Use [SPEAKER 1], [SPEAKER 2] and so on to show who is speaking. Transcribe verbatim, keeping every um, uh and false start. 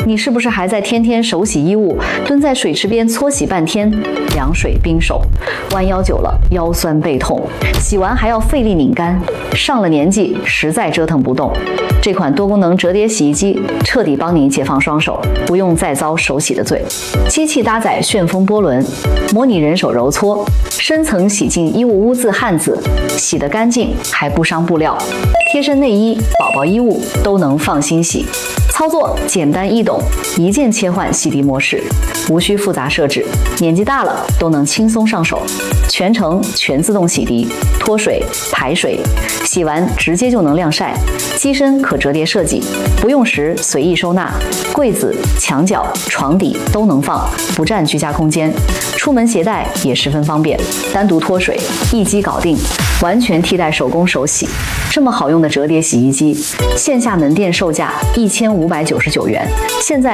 [SPEAKER 1] 你是不是还在天天手洗衣物，蹲在水池边搓洗半天，凉水冰手，弯腰久了腰酸背痛，洗完还要费力拧干，上了年纪实在折腾不动。这款多功能折叠洗衣机彻底帮你解放双手，不用再遭手洗的罪。机器搭载旋风波轮，模拟人手揉搓，深层洗净衣物污渍汗渍，洗得干净还不伤布料。贴身内衣、宝宝衣物都能放心洗。操作简单易懂，一键切换洗涤模式，无需复杂设置，年纪大了都能轻松上手。全程全自动洗涤、脱水、排水，洗完直接就能晾晒。机身可折叠设计，不用时随意收纳，柜子、墙角、床底都能放，不占居家空间。出门携带也十分方便，单独脱水，一机搞定，完全替代手工手洗。这么好用的折叠洗衣机，线下门店售价一千五百九十九元，现在